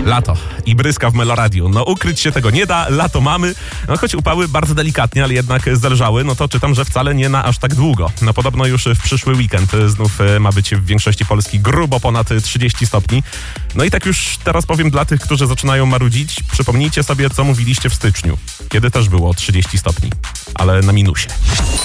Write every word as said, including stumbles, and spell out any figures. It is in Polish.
Lato i bryska w Meloradiu. No ukryć się tego nie da, lato mamy, no choć upały bardzo delikatnie, ale jednak zależały, no to czytam, że wcale nie na aż tak długo. No podobno już w przyszły weekend znów ma być w większości Polski grubo ponad trzydzieści stopni. No i tak już teraz powiem dla tych, którzy zaczynają marudzić, przypomnijcie sobie, co mówiliście w styczniu, kiedy też było trzydzieści stopni, ale na minusie.